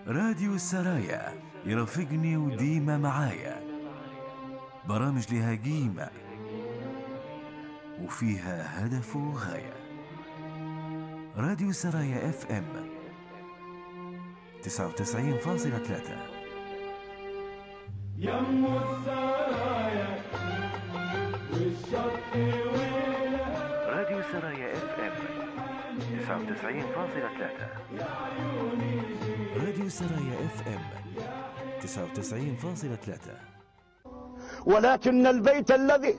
راديو السرايا يرافقني وديما معايا، برامج لها قيمة وفيها هدف وغاية. راديو السرايا اف ام 99.3 يم السرايا والشط راديو السرايا اف ام 99.3 راديو السرايا اف ام 99.3. ولكن البيت الذي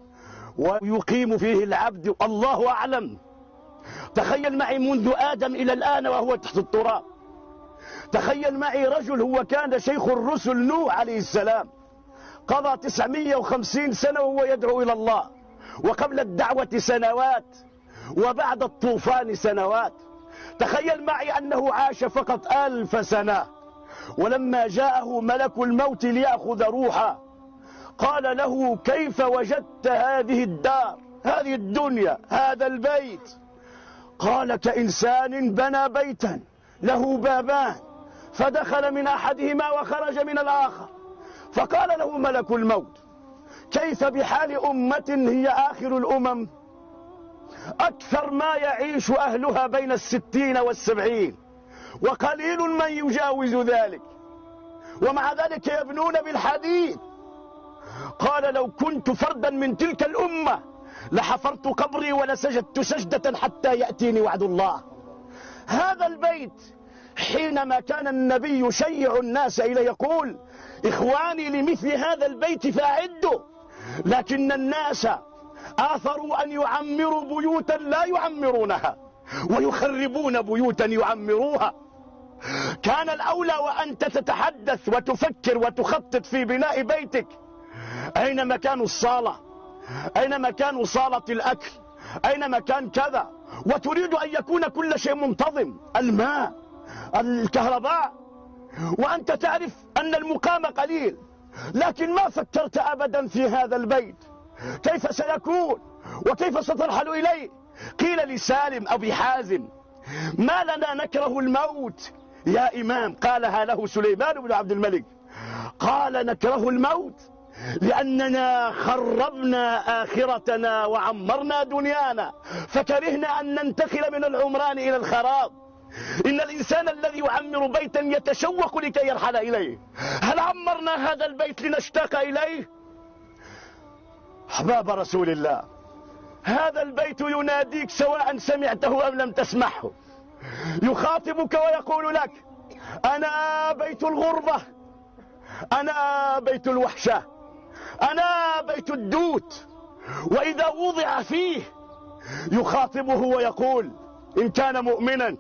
ويقيم فيه العبد الله أعلم. تخيل معي منذ آدم إلى الآن وهو تحت التراب. تخيل معي رجل هو كان شيخ الرسل نوح عليه السلام، قضى 950 سنة وهو يدعو إلى الله، وقبل الدعوة سنوات، وبعد الطوفان سنوات. تخيل معي أنه عاش فقط 1000 سنة، ولما جاءه ملك الموت ليأخذ روحه قال له: كيف وجدت هذه الدار، هذه الدنيا، هذا البيت؟ قال: كإنسان بنى بيتا له بابان، فدخل من أحدهما وخرج من الآخر. فقال له ملك الموت: كيف بحال أمة هي آخر الأمم، أكثر ما يعيش أهلها بين 60 و70، وقليل من يجاوز ذلك، ومع ذلك يبنون بالحديد. قال: لو كنت فردا من تلك الأمة لحفرت قبري ولسجدت سجدة حتى يأتيني وعد الله. هذا البيت حينما كان النبي يشيع الناس إليه يقول: إخواني لمثل هذا البيت فأعدوا، لكن الناس آثروا أن يعمروا بيوتا لا يعمرونها، ويخربون بيوتا يعمروها. كان الأولى وأنت تتحدث وتفكر وتخطط في بناء بيتك، أين مكان الصالة، أين مكان صالة الأكل، أين مكان كذا، وتريد أن يكون كل شيء منتظم، الماء، الكهرباء، وأنت تعرف أن المقام قليل، لكن ما فكرت أبدا في هذا البيت كيف سيكون وكيف سترحل إليه. قيل لسالم أبي حازم: ما لنا نكره الموت يا إمام؟ قالها له سليمان بن عبد الملك، قال: نكره الموت لأننا خربنا آخرتنا وعمرنا دنيانا، فكرهنا أن ننتقل من العمران إلى الخراب. إن الإنسان الذي يعمر بيتا يتشوق لكي يرحل إليه. هل عمرنا هذا البيت لنشتاق إليه؟ أحباب رسول الله، هذا البيت يناديك سواء سمعته أم لم تسمعه، يخاطبك ويقول لك: أنا بيت الغربة، أنا بيت الوحشة، أنا بيت الدوت. وإذا وضع فيه يخاطبه ويقول إن كان مؤمنا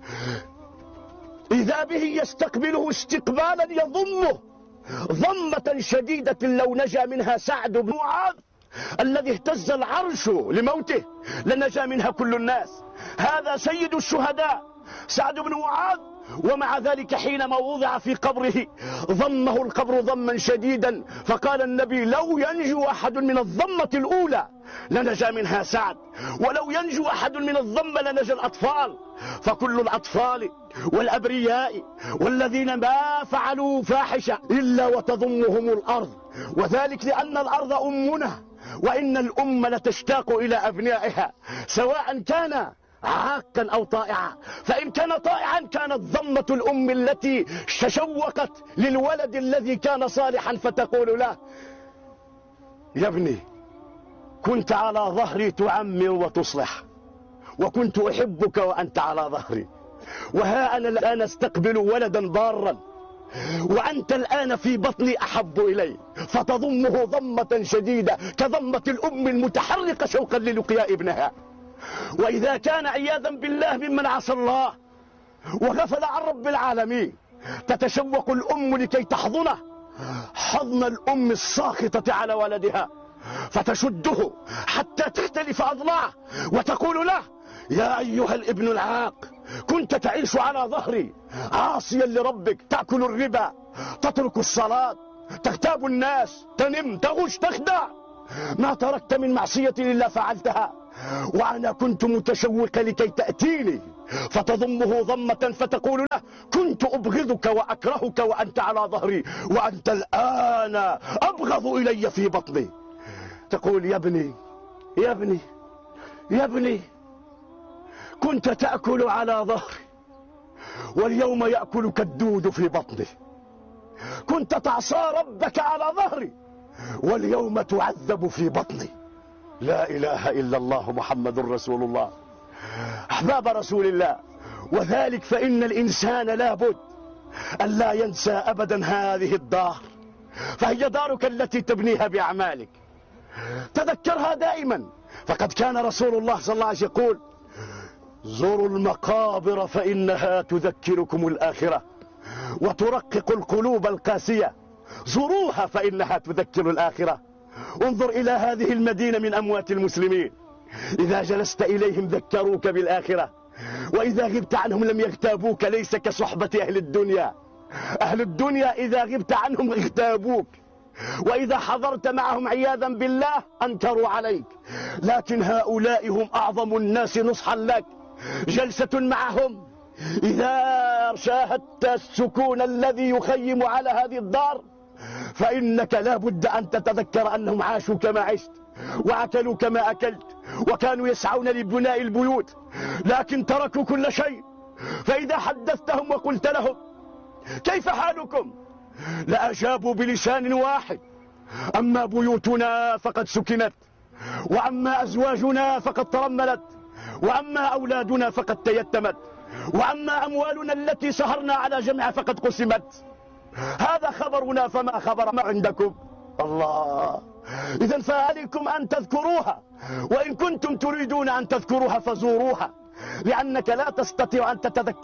إذا به يستقبله استقبالا يضمه ضمة شديدة لو نجا منها سعد بن معاذ الذي اهتز العرش لموته لنجا منها كل الناس. هذا سيد الشهداء سعد بن معاذ، ومع ذلك حينما وضع في قبره ضمه القبر ضما شديدا، فقال النبي: لو ينجو أحد من الضمة الأولى لنجا منها سعد، ولو ينجو أحد من الضمة لنجا الأطفال. فكل الأطفال والأبرياء والذين ما فعلوا فاحشة إلا وتضمهم الأرض، وذلك لأن الأرض أمنا، وإن الأمة لتشتاق إلى أبنائها سواء كان عاقا أو طائعا. فإن كان طائعا كانت ضمة الأم التي تشوقت للولد الذي كان صالحا فتقول له: يا ابني كنت على ظهري تعمر وتصلح، وكنت أحبك وأنت على ظهري، وها أنا الآن استقبل ولدا ضارا، وأنت الآن في بطني أحب إلي، فتضمه ضمة شديدة كضمة الأم المتحرقة شوقا للقياء ابنها. وإذا كان عياذا بالله ممن عصى الله وغفل عن رب العالمين، تتشوق الأم لكي تحضنه حضن الأم الساخطة على ولدها، فتشده حتى تختلف أضلاعه وتقول له: يا أيها الابن العاق، كنت تعيش على ظهري عاصيا لربك، تأكل الربا، تترك الصلاة، تغتاب الناس، تنم، تغش، تخدع، ما تركت من معصية إلا فعلتها، وأنا كنت متشوقا لكي تأتيني فتضمه ضمة فتقول له كنت أبغضك وأكرهك وأنت على ظهري، وأنت الآن أبغض إلي في بطني. تقول يا ابني يا ابني يا ابني، كنت تأكل على ظهري واليوم يأكلك الدود في بطني، كنت تعصى ربك على ظهري واليوم تعذب في بطني. لا إله إلا الله محمد رسول الله. أحباب رسول الله، وذلك فإن الإنسان لابد أن لا ينسى أبدا هذه الدار، فهي دارك التي تبنيها بأعمالك، تذكرها دائما. فقد كان رسول الله صلى الله عليه وسلم يقول زوروا المقابر فإنها تذكركم الآخرة وترقق القلوب القاسية، زوروها فإنها تذكر الآخرة. انظر إلى هذه المدينة من أموات المسلمين، إذا جلست إليهم ذكروك بالآخرة، وإذا غبت عنهم لم يغتابوك، ليس كصحبة أهل الدنيا. أهل الدنيا إذا غبت عنهم اغتابوك، وإذا حضرت معهم عياذا بالله أنكروا عليك، لكن هؤلاء هم أعظم الناس نصحا لك. جلسة معهم إذا شاهدت السكون الذي يخيم على هذه الدار فإنك لا بد أن تتذكر أنهم عاشوا كما عشت وأكلوا كما أكلت، وكانوا يسعون لبناء البيوت لكن تركوا كل شيء. فإذا حدثتهم وقلت لهم كيف حالكم لأجابوا بلسان واحد: أما بيوتنا فقد سكنت، وأما أزواجنا فقد ترملت، وأما أولادنا فقد تيتمت، وأما أموالنا التي سهرنا على جمعها فقد قسمت. هذا خبرنا، فما خبر ما عندكم؟ الله. إذن فعليكم أن تذكروها، وإن كنتم تريدون أن تذكروها فزوروها، لأنك لا تستطيع أن تتذكر